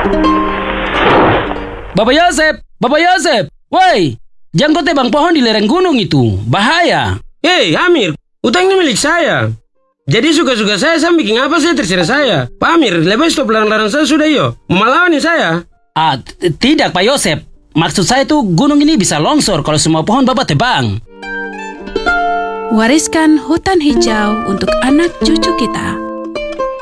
Bapak Yosep, woi, jangan kau tebang pohon di lereng gunung itu, bahaya. Hei, Amir, hutan ini milik saya. Jadi suka-suka saya bikin apa saya terserah saya. Pak Amir, lebih stop larang-larang saya sudah yo. Mau melawan saya. Tidak Pak Yosep. Maksud saya tuh gunung ini bisa longsor kalau semua pohon Bapak tebang. Wariskan hutan hijau untuk anak cucu kita.